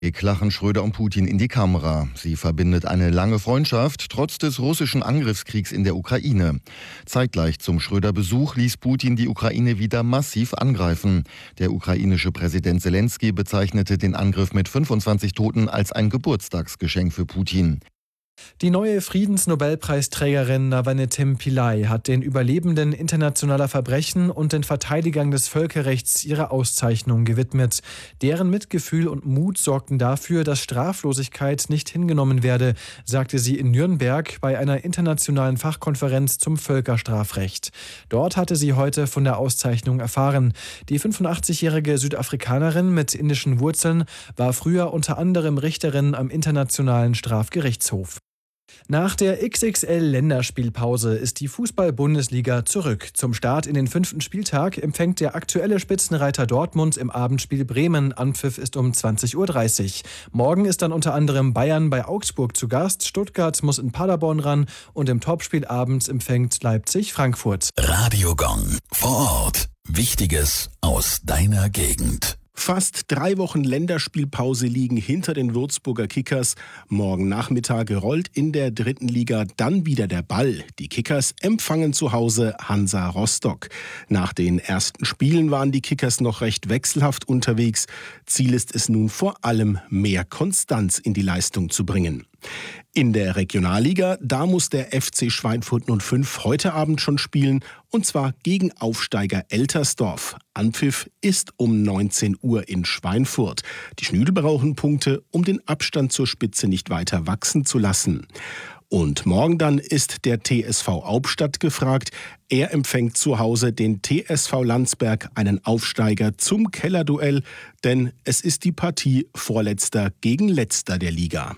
Lachen Schröder und Putin in die Kamera. Sie verbindet eine lange Freundschaft, trotz des russischen Angriffskriegs in der Ukraine. Zeitgleich zum Schröder-Besuch ließ Putin die Ukraine wieder massiv angreifen. Der ukrainische Präsident Selenskyj bezeichnete den Angriff mit 25 Toten als ein Geburtstagsgeschenk für Putin. Die neue Friedensnobelpreisträgerin Navalny Pillay hat den Überlebenden internationaler Verbrechen und den Verteidigern des Völkerrechts ihre Auszeichnung gewidmet. Deren Mitgefühl und Mut sorgten dafür, dass Straflosigkeit nicht hingenommen werde, sagte sie in Nürnberg bei einer internationalen Fachkonferenz zum Völkerstrafrecht. Dort hatte sie heute von der Auszeichnung erfahren. Die 85-jährige Südafrikanerin mit indischen Wurzeln war früher unter anderem Richterin am Internationalen Strafgerichtshof. Nach der XXL-Länderspielpause ist die Fußball-Bundesliga zurück. Zum Start in den 5. Spieltag empfängt der aktuelle Spitzenreiter Dortmund im Abendspiel Bremen. Anpfiff ist um 20:30 Uhr. Morgen ist dann unter anderem Bayern bei Augsburg zu Gast. Stuttgart muss in Paderborn ran und im Topspiel abends empfängt Leipzig Frankfurt. Radio Gong vor Ort. Wichtiges aus deiner Gegend. Fast 3 Wochen Länderspielpause liegen hinter den Würzburger Kickers. Morgen Nachmittag rollt in der 3. Liga dann wieder der Ball. Die Kickers empfangen zu Hause Hansa Rostock. Nach den ersten Spielen waren die Kickers noch recht wechselhaft unterwegs. Ziel ist es nun vor allem, mehr Konstanz in die Leistung zu bringen. In der Regionalliga, da muss der FC Schweinfurt 05 heute Abend schon spielen, und zwar gegen Aufsteiger Eltersdorf. Anpfiff ist um 19 Uhr in Schweinfurt. Die Schnüdel brauchen Punkte, um den Abstand zur Spitze nicht weiter wachsen zu lassen. Und morgen dann ist der TSV Hauptstadt gefragt. Er empfängt zu Hause den TSV Landsberg, einen Aufsteiger, zum Kellerduell, denn es ist die Partie Vorletzter gegen Letzter der Liga.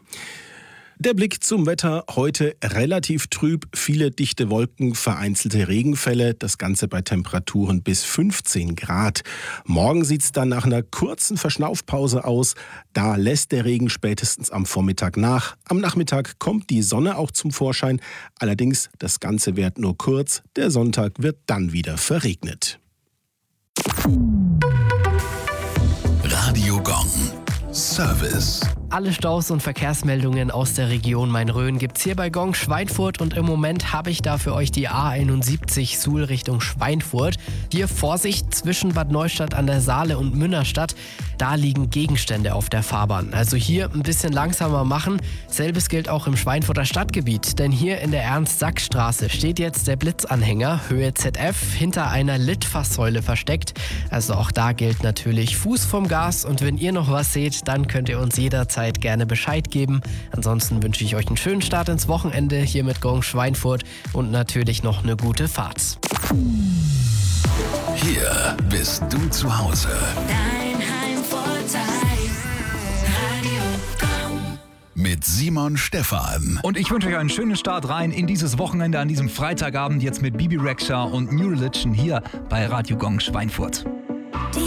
Der Blick zum Wetter: heute relativ trüb, viele dichte Wolken, vereinzelte Regenfälle, das Ganze bei Temperaturen bis 15 Grad. Morgen sieht es dann nach einer kurzen Verschnaufpause aus. Da lässt der Regen spätestens am Vormittag nach. Am Nachmittag kommt die Sonne auch zum Vorschein. Allerdings, das Ganze währt nur kurz. Der Sonntag wird dann wieder verregnet. Radio Gong. Service. Alle Staus und Verkehrsmeldungen aus der Region Main-Rhön gibt's hier bei Gong Schweinfurt, und im Moment habe ich da für euch die A71 Suhl Richtung Schweinfurt. Hier Vorsicht zwischen Bad Neustadt an der Saale und Münnerstadt. Da liegen Gegenstände auf der Fahrbahn. Also hier ein bisschen langsamer machen. Selbes gilt auch im Schweinfurter Stadtgebiet, denn hier in der Ernst-Sachs-Straße steht jetzt der Blitzanhänger Höhe ZF hinter einer Litfaßsäule versteckt. Also auch da gilt natürlich Fuß vom Gas, und wenn ihr noch was seht, dann könnt ihr uns jederzeit gerne Bescheid geben. Ansonsten wünsche ich euch einen schönen Start ins Wochenende hier mit Gong Schweinfurt und natürlich noch eine gute Fahrt. Hier bist du zu Hause. Dein Heimvorteil. Radio Gong. Mit Simon Stephan. Und ich wünsche euch einen schönen Start rein in dieses Wochenende, an diesem Freitagabend, jetzt mit Bibi Rexha und New Religion hier bei Radio Gong Schweinfurt.